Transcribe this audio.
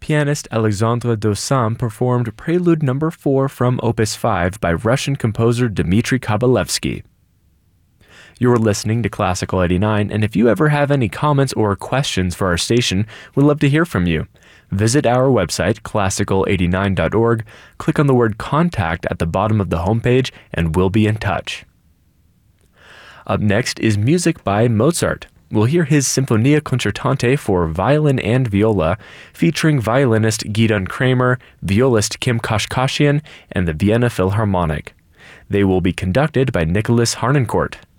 pianist Alexandre Dossan performed Prelude No. 4 from Opus 5 by Russian composer Dmitri Kabalevsky. You're listening to Classical 89, and if you ever have any comments or questions for our station, we'd love to hear from you. Visit our website, classical89.org, click on the word Contact at the bottom of the homepage, and we'll be in touch. Up next is music by Mozart. We'll hear his Sinfonia Concertante for violin and viola, featuring violinist Gidon Kramer, violist Kim Kashkashian, and the Vienna Philharmonic. They will be conducted by Nicholas Harnoncourt.